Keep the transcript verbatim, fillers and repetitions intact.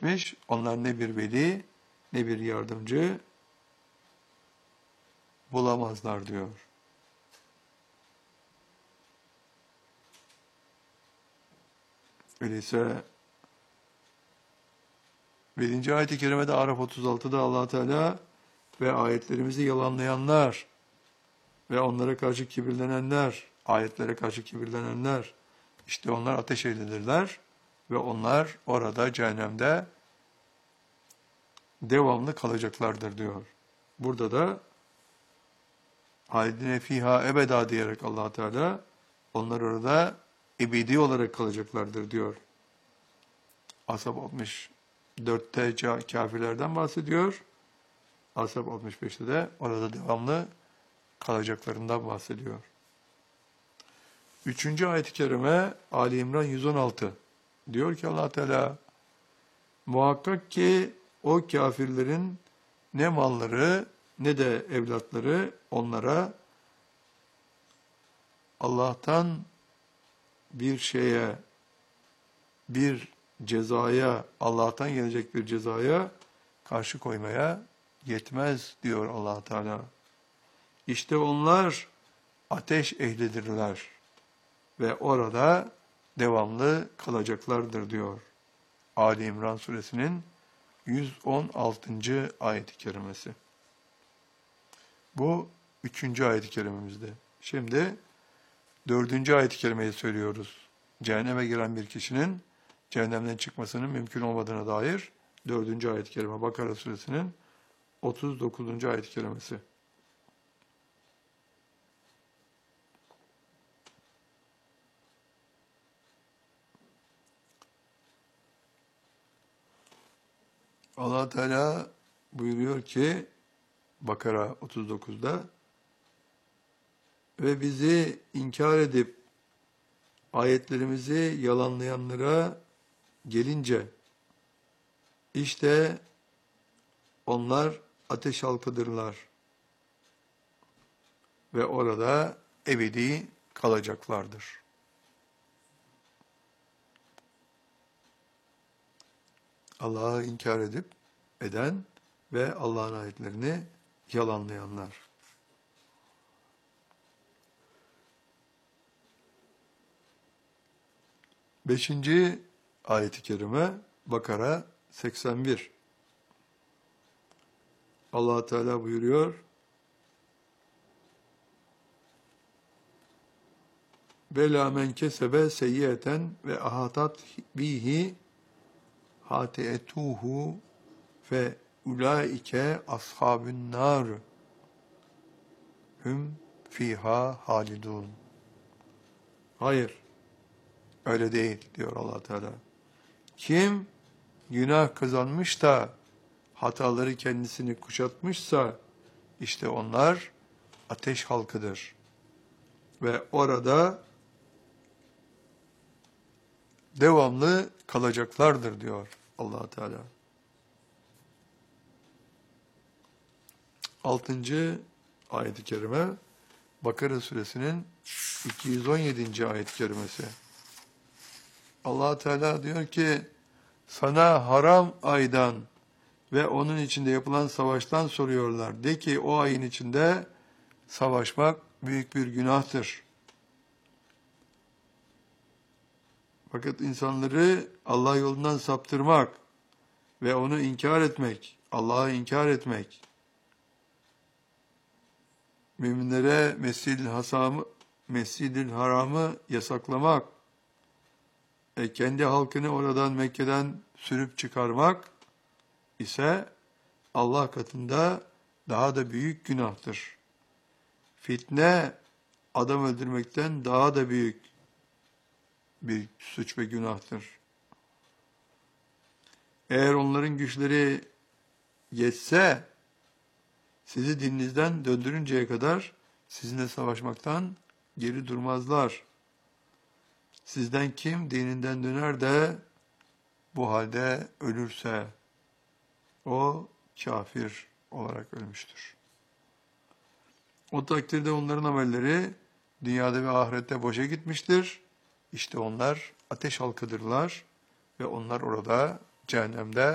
etmiş. Onlar ne bir veli ne bir yardımcı bulamazlar diyor. Öyleyse birinci ayet-i kerimede Araf otuz altıda Allah Teala ve ayetlerimizi yalanlayanlar ve onlara karşı kibirlenenler, ayetlere karşı kibirlenenler, işte onlar ateş ehlidirler ve onlar orada cehennemde devamlı kalacaklardır diyor. Burada da halidine fiha ebeda diyerek Allah Teala onlar orada ebedi olarak kalacaklardır diyor. Ashab altmış dörtte kafirlerden bahsediyor. Ashab altmış beşte de orada devamlı kalacaklarından bahsediyor. Üçüncü ayet-i kerime Ali İmran yüz on altı. Diyor ki Allah Teala muhakkak ki o kafirlerin ne malları ne de evlatları onlara Allah'tan bir şeye, bir cezaya, Allah'tan gelecek bir cezaya karşı koymaya yetmez diyor Allah Teala. İşte onlar ateş ehlidirler ve orada devamlı kalacaklardır diyor. Ali İmran suresinin yüz on altıncı ayet-i kerimesi. Bu üçüncü ayet-i kerimemizde. Şimdi dördüncü ayet-i kerimeyi söylüyoruz. Cehenneme giren bir kişinin cehennemden çıkmasının mümkün olmadığına dair dördüncü ayet-i kerime. Bakara suresinin otuz dokuzuncu ayet-i kerimesi. Allah Teala buyuruyor ki Bakara otuz dokuzda ve bizi inkar edip ayetlerimizi yalanlayanlara gelince işte onlar ateş halkıdırlar ve orada ebedi kalacaklardır. Allah'ı inkar edip eden ve Allah'ın ayetlerini yalanlayanlar. Beşinci ayet-i kerime Bakara seksen bir. Allah Teala buyuruyor. Bela men kesebe seyyiyeten ve ahatat bihi hatiyetuhu fe ulaike ashabun nar hum fiha halidun. Hayır, öyle değil diyor Allah Teala. Kim günah kazanmış da hataları kendisini kuşatmışsa işte onlar ateş halkıdır ve orada devamlı kalacaklardır diyor Allah Teala. Altıncı ayet-i kerime Bakara suresinin iki yüz on yedinci ayet-i kerimesi. Allah Teala diyor ki sana haram aydan ve onun içinde yapılan savaştan soruyorlar. De ki o ayın içinde savaşmak büyük bir günahtır. Fakat insanları Allah yolundan saptırmak ve onu inkar etmek, Allah'ı inkar etmek, müminlere Mescid-i Hasam'ı, Mescid-i Haram'ı yasaklamak, e kendi halkını oradan Mekke'den sürüp çıkarmak ise Allah katında daha da büyük günahtır. Fitne adam öldürmekten daha da büyük bir suç ve günahtır. Eğer onların güçleri yetse sizi dininizden döndürünceye kadar sizinle savaşmaktan geri durmazlar. Sizden kim dininden döner de bu halde ölürse o kafir olarak ölmüştür. O takdirde onların amelleri dünyada ve ahirette boşa gitmiştir. İşte onlar ateş halkıdırlar ve onlar orada cehennemde